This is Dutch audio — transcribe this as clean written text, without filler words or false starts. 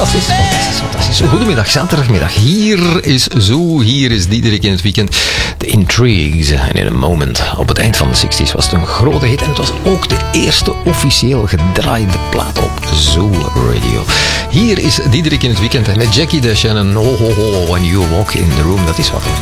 fantastisch, fantastisch, fantastisch. Goedemiddag, zaterdagmiddag. Hier is Diederik in het weekend. The Intrigues. En in een moment, op het eind van de 60s, was het een grote hit. En het was ook de eerste officieel gedraaide plaat op Zoo Radio. Hier is Diederik in het weekend. En met Jackie Dash en een ho ho ho when you walk in the room. Dat is wat.